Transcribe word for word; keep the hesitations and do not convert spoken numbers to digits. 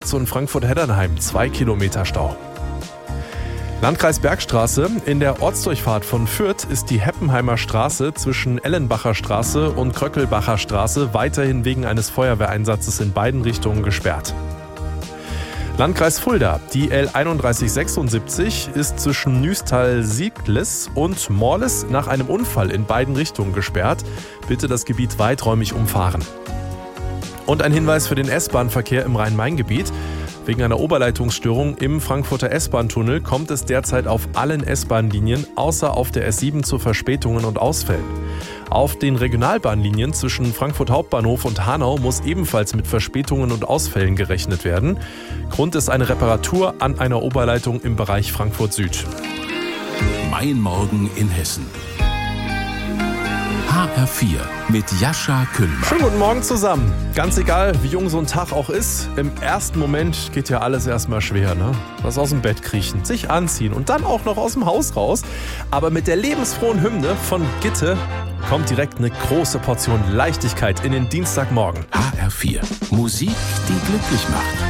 Nachts und Frankfurt-Heddernheim zwei Kilometer Stau. Landkreis Bergstraße. In der Ortsdurchfahrt von Fürth ist die Heppenheimer Straße zwischen Ellenbacher Straße und Kröckelbacher Straße weiterhin wegen eines Feuerwehreinsatzes in beiden Richtungen gesperrt. Landkreis Fulda. Die L einunddreißig sechsundsiebzig ist zwischen Nüstal-Sieglis und Morles nach einem Unfall in beiden Richtungen gesperrt. Bitte das Gebiet weiträumig umfahren. Und ein Hinweis für den S-Bahn-Verkehr im Rhein-Main-Gebiet. Wegen einer Oberleitungsstörung im Frankfurter S-Bahn-Tunnel kommt es derzeit auf allen S-Bahn-Linien außer auf der S sieben zu Verspätungen und Ausfällen. Auf den Regionalbahnlinien zwischen Frankfurt Hauptbahnhof und Hanau muss ebenfalls mit Verspätungen und Ausfällen gerechnet werden. Grund ist eine Reparatur an einer Oberleitung im Bereich Frankfurt Süd. Mein Morgen in Hessen. H R vier mit Jascha Küllmann. Schönen guten Morgen zusammen. Ganz egal, wie jung so ein Tag auch ist, im ersten Moment geht ja alles erstmal schwer, ne? Was aus dem Bett kriechen, sich anziehen und dann auch noch aus dem Haus raus. Aber mit der lebensfrohen Hymne von Gitte kommt direkt eine große Portion Leichtigkeit in den Dienstagmorgen. H R vier. Musik, die glücklich macht.